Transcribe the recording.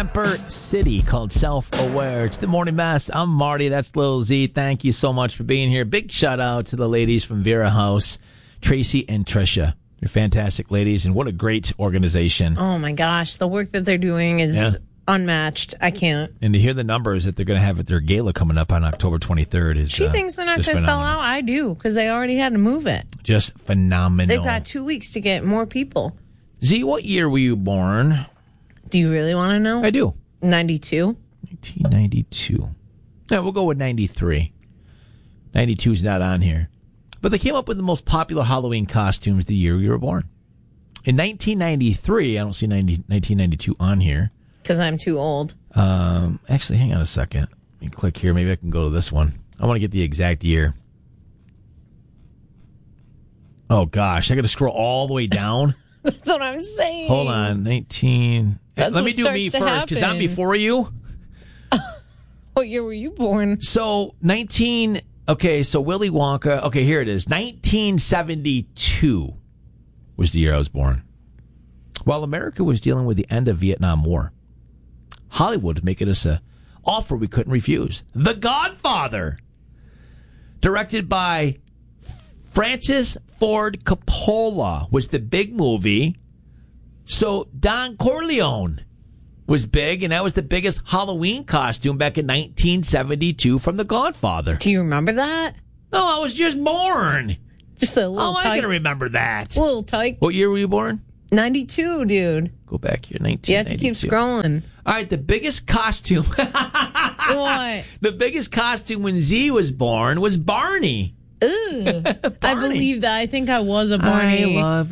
Camper City called Self-Aware. It's the Morning Mess. I'm Marty. That's Lil Z. Thank you so much for being here. Big shout out to the ladies from Vera House, Tracy and Trisha. They're fantastic ladies, and what a great organization. Oh, my gosh. The work that they're doing is unmatched. I can't. And to hear the numbers that they're going to have at their gala coming up on October 23rd is She thinks they're not going to sell out. I do, because they already had to move it. Just phenomenal. They've got 2 weeks to get more people. Z, what year were you born? Do you really want to know? I do. 92. 1992. Yeah, we'll go with 93. 92 is not on here. But they came up with the most popular Halloween costumes the year you were born. In 1993, I don't see 1992 on here. Because I'm too old. Actually, hang on a second. Let me click here. Maybe I can go to this one. I want to get the exact year. Oh, gosh. I got to scroll all the way down. That's what I'm saying. Hold on. 19... That's Let me do me first, because I'm before you. What year were you born? So, so Willy Wonka. Okay, here it is. 1972 was the year I was born. While America was dealing with the end of Vietnam War, Hollywood was making us an offer we couldn't refuse. The Godfather, directed by Francis Ford Coppola, was the big movie. So Don Corleone was big, and that was the biggest Halloween costume back in 1972 from The Godfather. Do you remember that? No, I was just born. Just a little How am I going to remember that? Little tyke. What year were you born? 92, dude. Go back here, 1992. You have to keep scrolling. All right, the biggest costume. What? The biggest costume when Z was born was Barney. Ugh. I believe that. I think I was a Barney. I love